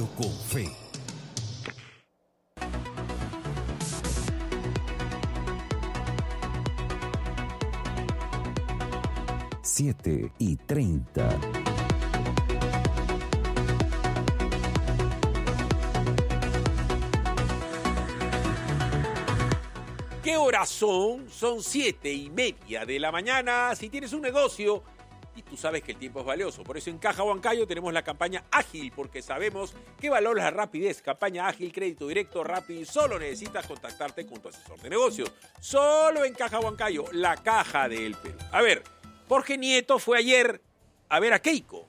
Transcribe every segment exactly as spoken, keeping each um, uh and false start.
pero con fe. Siete y treinta. ¿Qué horas son? Son siete y media de la mañana. Si tienes un negocio y tú sabes que el tiempo es valioso, por eso en Caja Huancayo tenemos la campaña Ágil, porque sabemos que valoras la rapidez. Campaña Ágil, crédito directo, rápido y solo necesitas contactarte con tu asesor de negocios. Solo en Caja Huancayo, la caja del Perú. A ver, Jorge Nieto fue ayer a ver a Keiko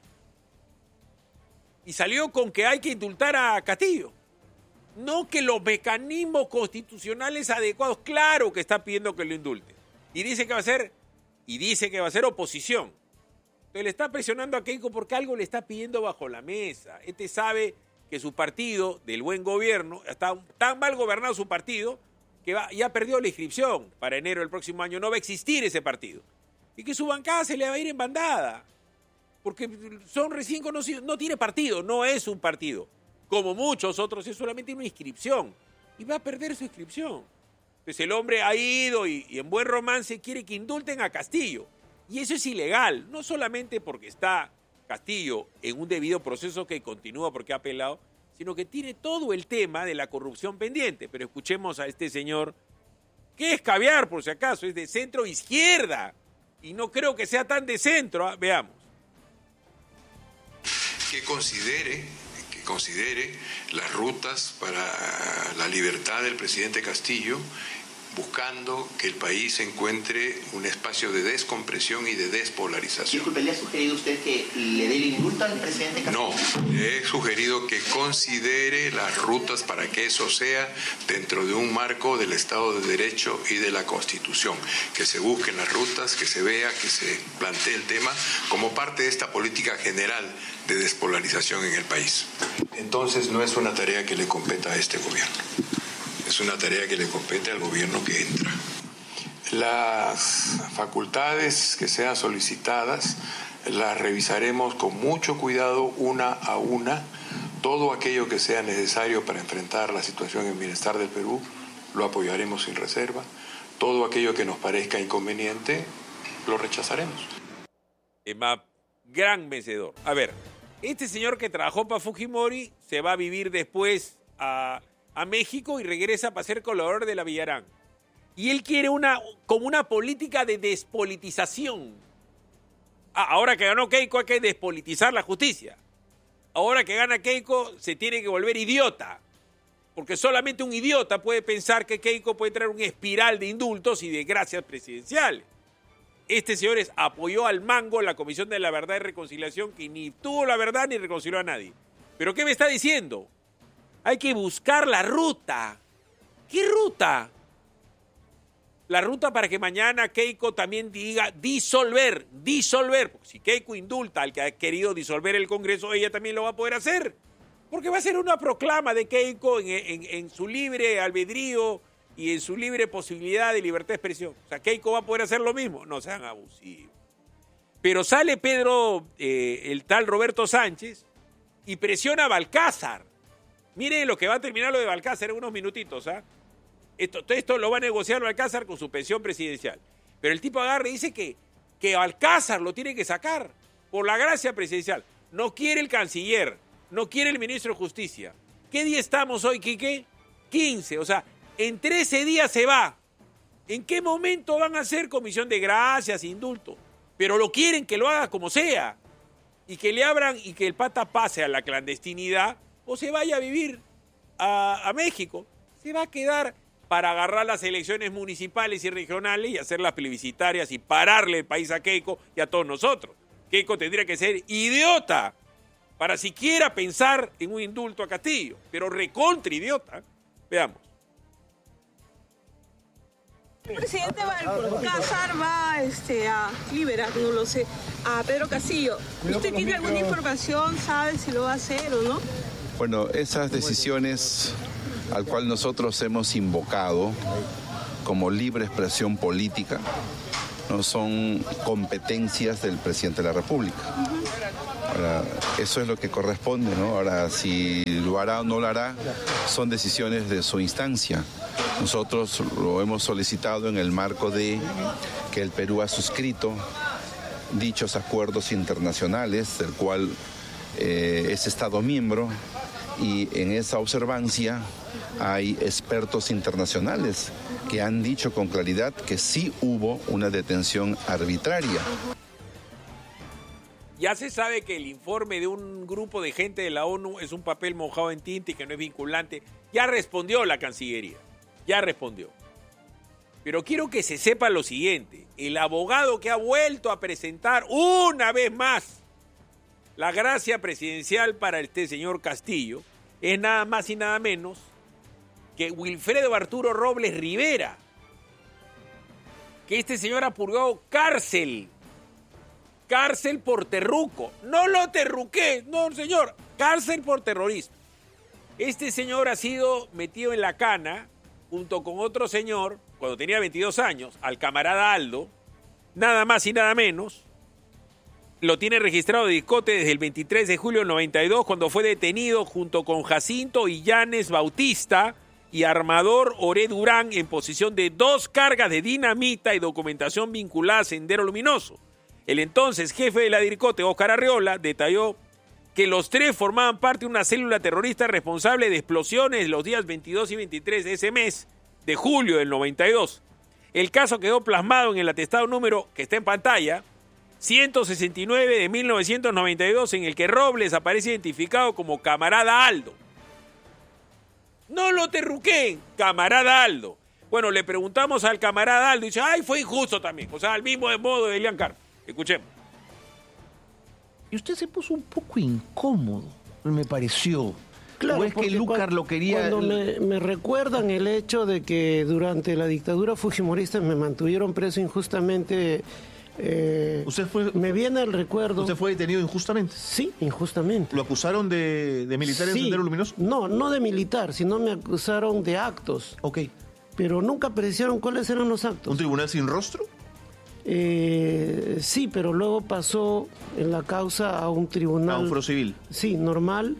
y salió con que hay que indultar a Castillo. No que los mecanismos constitucionales adecuados, claro que está pidiendo que lo indulte. Y dice que va a ser, y dice que va a ser oposición. Entonces le está presionando a Keiko porque algo le está pidiendo bajo la mesa. Este sabe que su partido, del buen gobierno, está tan mal gobernado su partido, que va, ya perdió la inscripción para enero del próximo año. No va a existir ese partido. Y que su bancada se le va a ir en bandada. Porque son recién conocidos. No tiene partido, no es un partido. Como muchos otros, es solamente una inscripción. Y va a perder su inscripción. Entonces el hombre ha ido y, y en buen romance quiere que indulten a Castillo. Y eso es ilegal. No solamente porque está Castillo en un debido proceso que continúa porque ha apelado, sino que tiene todo el tema de la corrupción pendiente. Pero escuchemos a este señor, que es caviar por si acaso, es de centro izquierda. Y no creo que sea tan de centro. ¿eh? Veamos. Que considere, que considere las rutas para la libertad del presidente Castillo, buscando que el país encuentre un espacio de descompresión y de despolarización. Disculpe, ¿le ha sugerido usted que le dé el indulto al presidente Castillo? No, le he sugerido que considere las rutas para que eso sea dentro de un marco del Estado de Derecho y de la Constitución. Que se busquen las rutas, que se vea, que se plantee el tema como parte de esta política general de despolarización en el país. Entonces no es una tarea que le competa a este gobierno. Es una tarea que le compete al gobierno que entra. Las facultades que sean solicitadas las revisaremos con mucho cuidado una a una. Todo aquello que sea necesario para enfrentar la situación en bienestar del Perú lo apoyaremos sin reserva. Todo aquello que nos parezca inconveniente lo rechazaremos. Tema gran vencedor. A ver, este señor que trabajó para Fujimori se va a vivir después a... a México y regresa para ser colaborador de la Villarán. Y él quiere una, como una política de despolitización. Ah, ahora que ganó Keiko hay que despolitizar la justicia. Ahora que gana Keiko se tiene que volver idiota. Porque solamente un idiota puede pensar que Keiko puede traer una espiral de indultos y de gracias presidenciales. Este señor es, apoyó al mango la Comisión de la Verdad y Reconciliación, que ni tuvo la verdad ni reconcilió a nadie. ¿Pero qué me está diciendo? Hay que buscar la ruta. ¿Qué ruta? La ruta para que mañana Keiko también diga disolver, disolver. Porque si Keiko indulta al que ha querido disolver el Congreso, ella también lo va a poder hacer. Porque va a ser una proclama de Keiko en, en, en su libre albedrío y en su libre posibilidad de libertad de expresión. O sea, Keiko va a poder hacer lo mismo. No sean abusivos. Pero sale Pedro, eh, el tal Roberto Sánchez, y presiona a Balcázar. Miren lo que va a terminar lo de Balcázar en unos minutitos. ¿ah? Esto, esto lo va a negociar Balcázar con su pensión presidencial. Pero el tipo agarra y dice que, que Balcázar lo tiene que sacar por la gracia presidencial. No quiere el canciller, no quiere el ministro de Justicia. ¿Qué día estamos hoy, Quique? quince. O sea, en trece días se va. ¿En qué momento van a hacer comisión de gracias, indulto? Pero lo quieren que lo haga como sea. Y que le abran y que el pata pase a la clandestinidad o se vaya a vivir a, a México. Se va a quedar para agarrar las elecciones municipales y regionales y hacerlas plebiscitarias y pararle el país a Keiko y a todos nosotros. Keiko tendría que ser idiota para siquiera pensar en un indulto a Castillo, pero recontra idiota. Veamos. El presidente Balcázar va este, a liberar, no lo sé, a Pedro Castillo. ¿Usted tiene alguna información, sabe si lo va a hacer o no? Bueno, esas decisiones al cual nosotros hemos invocado como libre expresión política no son competencias del presidente de la República. Ahora, eso es lo que corresponde, ¿no? Ahora, si lo hará o no lo hará, son decisiones de su instancia. Nosotros lo hemos solicitado en el marco de que el Perú ha suscrito dichos acuerdos internacionales, del cual eh, es Estado miembro, y en esa observancia hay expertos internacionales que han dicho con claridad que sí hubo una detención arbitraria. Ya se sabe que el informe de un grupo de gente de la ONU es un papel mojado en tinta y que no es vinculante. Ya respondió la Cancillería, ya respondió. Pero quiero que se sepa lo siguiente, el abogado que ha vuelto a presentar una vez más la gracia presidencial para este señor Castillo es nada más y nada menos que Wilfredo Arturo Robles Rivera, que este señor ha purgado cárcel, cárcel por terruco, no lo terruqué, no señor, cárcel por terrorismo. Este señor ha sido metido en la cana junto con otro señor, cuando tenía veintidós años, al camarada Aldo, nada más y nada menos. Lo tiene registrado de Discote desde el veintitrés de julio del noventa y dos, cuando fue detenido junto con Jacinto Illanes Bautista y Armador Oré Durán en posesión de dos cargas de dinamita y documentación vinculada a Sendero Luminoso. El entonces jefe de la Dircote, Óscar Arreola, detalló que los tres formaban parte de una célula terrorista responsable de explosiones los días veintidós y veintitrés de ese mes de julio del noventa y dos. El caso quedó plasmado en el atestado número que está en pantalla, ciento sesenta y nueve de mil novecientos noventa y dos, en el que Robles aparece identificado como camarada Aldo. No lo terruqueen, camarada Aldo. Bueno, le preguntamos al camarada Aldo y dice, ay, fue injusto también. O sea, al mismo modo de Elian Carr. Escuchemos. Y usted se puso un poco incómodo, me pareció. Claro, ¿O es que Lucar lo quería...? Cuando me, me recuerdan el hecho de que durante la dictadura fujimorista me mantuvieron preso injustamente, eh, ¿Usted fue, me viene el recuerdo... ¿Usted fue detenido injustamente? Sí, injustamente. ¿Lo acusaron de, de militar en Sí, Sendero Luminoso? No, no de militar, sino me acusaron de actos. Ok. Pero nunca precisaron cuáles eran los actos. ¿Un tribunal sin rostro? Eh, sí, pero luego pasó en la causa a un tribunal... A un foro civil. Sí, normal.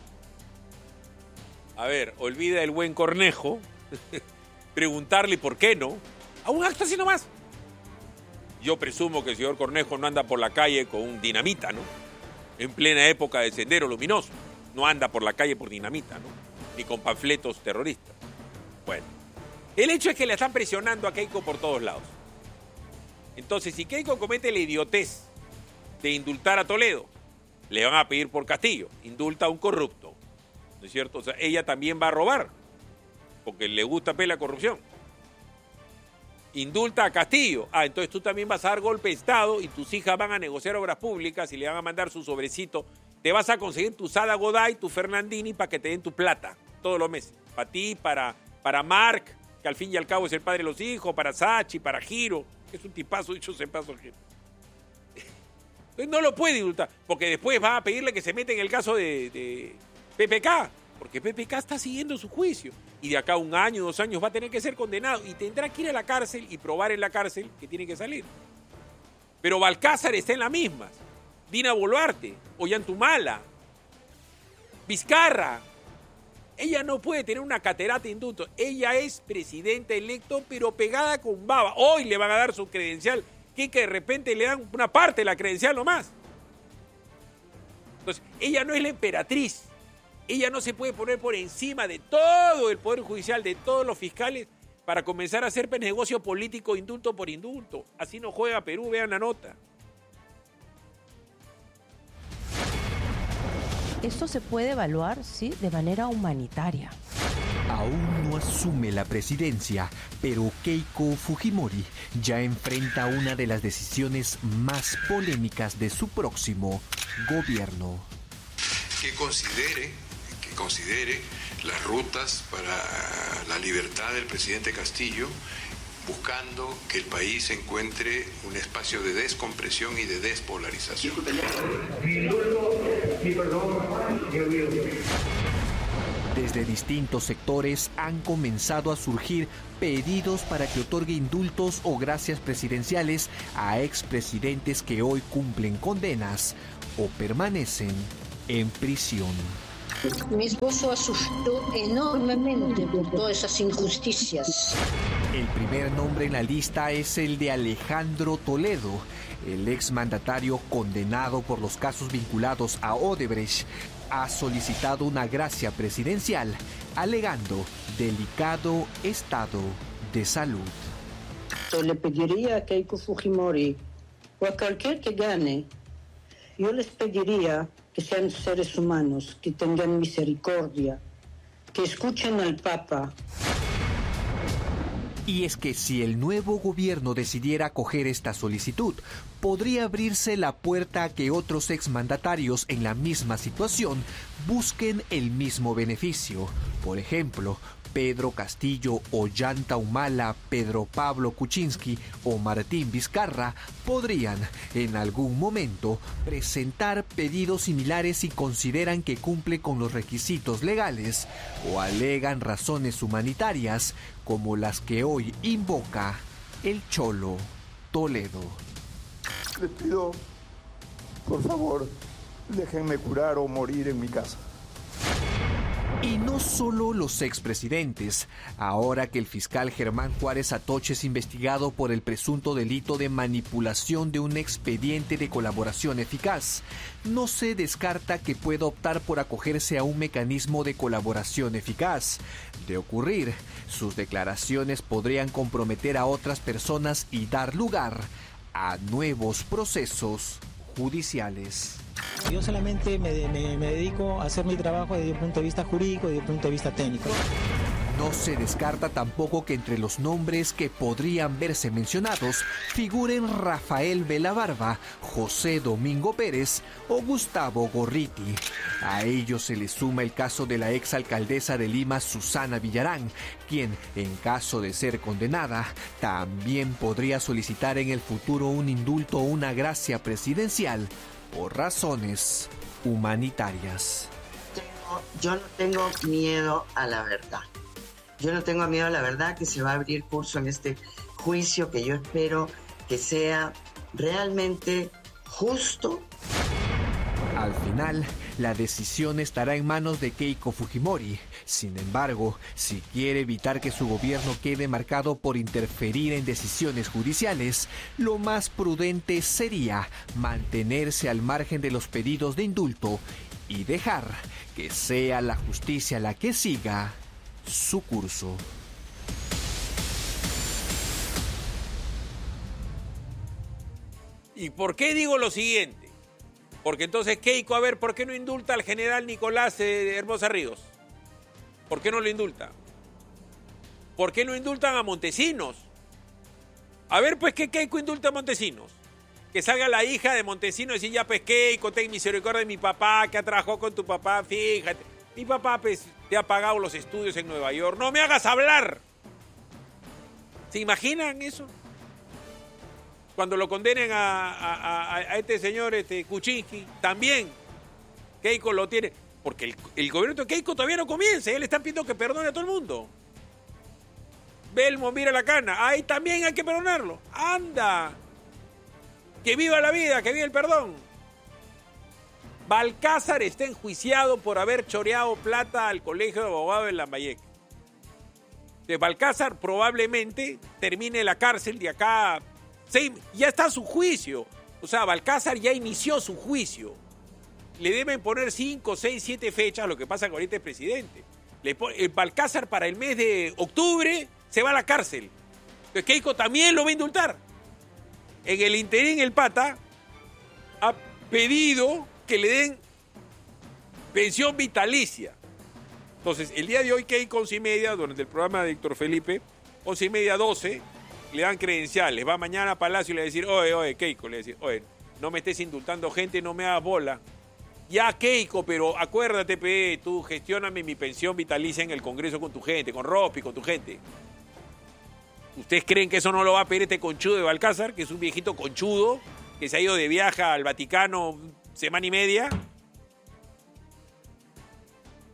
A ver, olvida el buen Cornejo, preguntarle por qué no, a un acto así nomás. Yo presumo que el señor Cornejo no anda por la calle con un dinamita, ¿no? En plena época de Sendero Luminoso. No anda por la calle por dinamita, ¿no? Ni con panfletos terroristas. Bueno, el hecho es que le están presionando a Keiko por todos lados. Entonces, si Keiko comete la idiotez de indultar a Toledo, le van a pedir por Castillo, indulta a un corrupto, ¿no es cierto? O sea, ella también va a robar, porque le gusta la corrupción. Indulta a Castillo, ah, entonces tú también vas a dar golpe de Estado y tus hijas van a negociar obras públicas y le van a mandar su sobrecito. Te vas a conseguir tu Sada Goday, tu Fernandini, para que te den tu plata todos los meses. Para ti, para, para Mark, que al fin y al cabo es el padre de los hijos, para Sachi, para Giro, que es un tipazo, dicho se paso Giro. Entonces no lo puede indultar, porque después va a pedirle que se meta en el caso de, de P P K, porque P P K está siguiendo su juicio. Y de acá a un año, dos años va a tener que ser condenado y tendrá que ir a la cárcel y probar en la cárcel que tiene que salir. Pero Balcázar está en las mismas. Dina Boluarte, Ollantumala, Vizcarra. Ella no puede tener una caterata de indulto. Ella es presidenta electo, pero pegada con baba. Hoy le van a dar su credencial, que de repente le dan una parte de la credencial nomás. Entonces, ella no es la emperatriz. Ella no se puede poner por encima de todo el Poder Judicial, de todos los fiscales, para comenzar a hacer negocio político indulto por indulto. Así no juega Perú, vean la nota. Esto se puede evaluar, sí, de manera humanitaria. Aún no asume la presidencia, pero Keiko Fujimori ya enfrenta una de las decisiones más polémicas de su próximo gobierno. Que considere, que considere las rutas para la libertad del presidente Castillo, buscando que el país encuentre un espacio de descompresión y de despolarización. Desde distintos sectores han comenzado a surgir pedidos para que otorgue indultos o gracias presidenciales a expresidentes que hoy cumplen condenas o permanecen en prisión. Mi esposo asustó enormemente por todas esas injusticias. El primer nombre en la lista es el de Alejandro Toledo, el exmandatario condenado por los casos vinculados a Odebrecht. Ha solicitado una gracia presidencial, alegando delicado estado de salud. Yo le pediría a Keiko Fujimori o a cualquier que gane, yo les pediría que sean seres humanos, que tengan misericordia, que escuchen al Papa. Y es que si el nuevo gobierno decidiera acoger esta solicitud, podría abrirse la puerta a que otros exmandatarios en la misma situación busquen el mismo beneficio. Por ejemplo, Pedro Castillo, Ollanta Humala, Pedro Pablo Kuczynski o Martín Vizcarra podrían, en algún momento, presentar pedidos similares si consideran que cumple con los requisitos legales o alegan razones humanitarias como las que hoy invoca el Cholo Toledo. Les pido, por favor, déjenme curar o morir en mi casa. Y no solo los expresidentes. Ahora que el fiscal Germán Juárez Atoche es investigado por el presunto delito de manipulación de un expediente de colaboración eficaz, no se descarta que pueda optar por acogerse a un mecanismo de colaboración eficaz. De ocurrir, sus declaraciones podrían comprometer a otras personas y dar lugar a nuevos procesos judiciales. Yo solamente me, me, me dedico a hacer mi trabajo desde un punto de vista jurídico y desde un punto de vista técnico. No se descarta tampoco que entre los nombres que podrían verse mencionados figuren Rafael Velabarba, José Domingo Pérez o Gustavo Gorriti. A ellos se le suma el caso de la exalcaldesa de Lima, Susana Villarán, quien, en caso de ser condenada, también podría solicitar en el futuro un indulto o una gracia presidencial por razones humanitarias. Yo no tengo miedo a la verdad. Yo no tengo miedo a la verdad que se va a abrir curso en este juicio que yo espero que sea realmente justo. Al final, la decisión estará en manos de Keiko Fujimori. Sin embargo, si quiere evitar que su gobierno quede marcado por interferir en decisiones judiciales, lo más prudente sería mantenerse al margen de los pedidos de indulto y dejar que sea la justicia la que siga su curso. ¿Y por qué digo lo siguiente? Porque entonces Keiko, a ver, ¿por qué no indulta al general Nicolás eh, Hermosa Ríos? ¿Por qué no lo indulta? ¿Por qué no indultan a Montesinos? A ver, pues, que Keiko indulta a Montesinos. Que salga la hija de Montesinos y decir, ya, pues, Keiko, ten misericordia de mi papá, que ha trabajado con tu papá, fíjate. Mi papá, pues, te ha pagado los estudios en Nueva York. ¡No me hagas hablar! ¿Se imaginan eso? Cuando lo condenen a, a, a, a este señor este, Kuczynski, también Keiko lo tiene. Porque el, el gobierno de Keiko todavía no comienza. Ya le están pidiendo que perdone a todo el mundo. Belmo, mira la cana. Ahí también hay que perdonarlo. ¡Anda! ¡Que viva la vida! ¡Que viva el perdón! Balcázar está enjuiciado por haber choreado plata al Colegio de Abogados de Lambayeque. De Balcázar probablemente termine la cárcel de acá. Sí, ya está su juicio. O sea, Balcázar ya inició su juicio. Le deben poner cinco, seis, siete fechas, lo que pasa que ahorita es presidente. Le pone, el Balcázar para el mes de octubre se va a la cárcel. Entonces Keiko también lo va a indultar. En el interín el pata ha pedido que le den pensión vitalicia. Entonces, el día de hoy Keiko, once y media, durante el programa de Héctor Felipe, once y media, doce, le dan credenciales. Va mañana a Palacio y le va a decir, oye, oye, Keiko, le va a decir, oye, no me estés indultando gente, no me hagas bola. Ya, Keiko, pero acuérdate, pe, tú gestióname mi pensión vitalicia en el Congreso con tu gente, con Ropi, con tu gente. ¿Ustedes creen que eso no lo va a pedir este conchudo de Balcázar, que es un viejito conchudo, que se ha ido de viaje al Vaticano semana y media? Ahora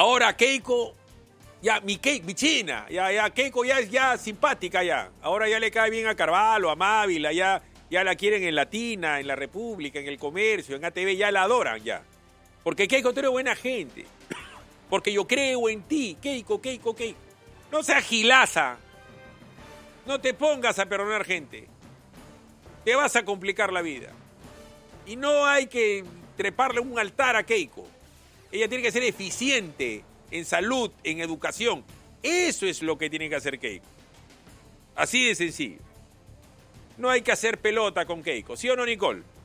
Ahora Keiko, ya, mi, Keiko, mi China, ya, ya, Keiko ya es ya simpática ya. Ahora ya le cae bien a Carvalho, a Mávila, ya, ya la quieren en Latina, en La República, en El Comercio, en A T V, ya la adoran ya. Porque Keiko, tú eres buena gente. Porque yo creo en ti, Keiko, Keiko, Keiko. No seas gilaza. No te pongas a perdonar gente. Te vas a complicar la vida. Y no hay que treparle un altar a Keiko. Ella tiene que ser eficiente en salud, en educación. Eso es lo que tiene que hacer Keiko. Así de sencillo. No hay que hacer pelota con Keiko. ¿Sí o no, Nicole?